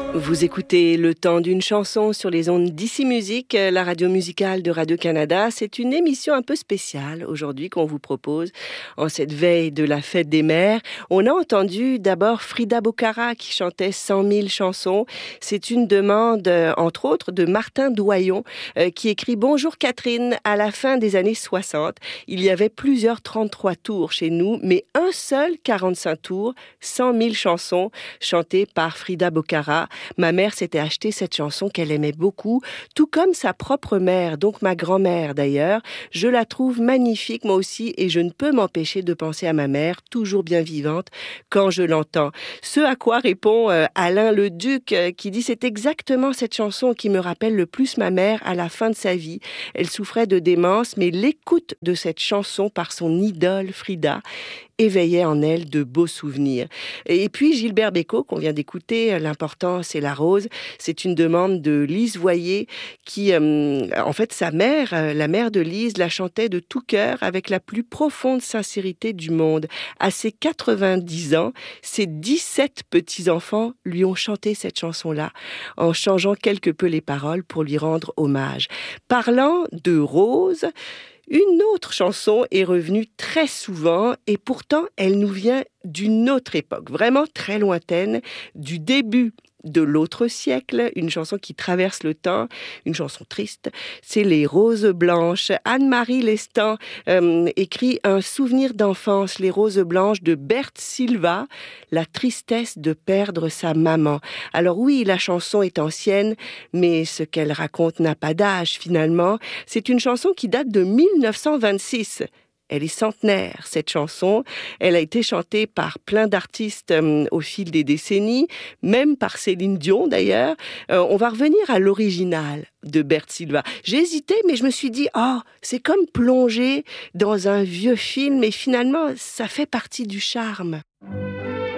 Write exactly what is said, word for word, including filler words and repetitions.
Vous écoutez Le Temps d'une chanson sur les ondes d'Ici Musique, la radio musicale de Radio-Canada. C'est une émission un peu spéciale aujourd'hui qu'on vous propose en cette veille de la fête des mères. On a entendu d'abord Frida Bocara qui chantait cent mille chansons. C'est une demande, entre autres, de Martin Doyon qui écrit « Bonjour Catherine » à la fin des années soixante. Il y avait plusieurs trente-trois tours chez nous, mais un seul quarante-cinq tours, cent mille chansons chantées par Frida Bocara. Ma mère s'était acheté cette chanson qu'elle aimait beaucoup, tout comme sa propre mère, donc ma grand-mère d'ailleurs. Je la trouve magnifique moi aussi et je ne peux m'empêcher de penser à ma mère, toujours bien vivante, quand je l'entends. Ce à quoi répond euh, Alain Leduc euh, qui dit « C'est exactement cette chanson qui me rappelle le plus ma mère à la fin de sa vie. Elle souffrait de démence, mais l'écoute de cette chanson par son idole Frida éveillait en elle de beaux souvenirs. » Et puis Gilbert Bécaud, qu'on vient d'écouter, L'important c'est la rose, c'est une demande de Lise Voyer qui, euh, en fait, sa mère, euh, la mère de Lise, la chantait de tout cœur avec la plus profonde sincérité du monde. À ses quatre-vingt-dix ans, ses dix-sept petits-enfants lui ont chanté cette chanson-là, en changeant quelque peu les paroles pour lui rendre hommage. Parlant de rose, une autre chanson est revenue très souvent et pourtant elle nous vient d'une autre époque, vraiment très lointaine, du début de l'autre siècle, une chanson qui traverse le temps, une chanson triste, c'est Les Roses Blanches. Anne-Marie Lestan euh, écrit un souvenir d'enfance, Les Roses Blanches de Berthe Silva, la tristesse de perdre sa maman. Alors oui, la chanson est ancienne, mais ce qu'elle raconte n'a pas d'âge finalement. C'est une chanson qui date de mille neuf cent vingt-six. Elle est centenaire, cette chanson. Elle a été chantée par plein d'artistes euh, au fil des décennies, même par Céline Dion d'ailleurs. Euh, on va revenir à l'original de Berthe Silva. J'ai hésité, mais je me suis dit, oh, c'est comme plonger dans un vieux film, et finalement, ça fait partie du charme.